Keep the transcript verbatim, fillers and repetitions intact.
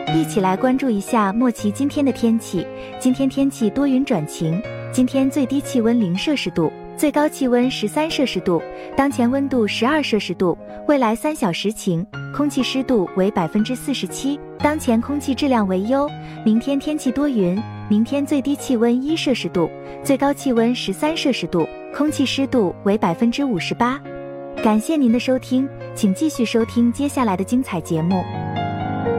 一起来关注一下莫奇今天的天气。今天天气多云转晴，今天最低气温零摄氏度，最高气温十三摄氏度，当前温度十二摄氏度，未来三小时晴，空气湿度为百分之四十七，当前空气质量为优。明天天气多云，明天最低气温一摄氏度，最高气温十三摄氏度，空气湿度为百分之五十八。感谢您的收听，请继续收听接下来的精彩节目。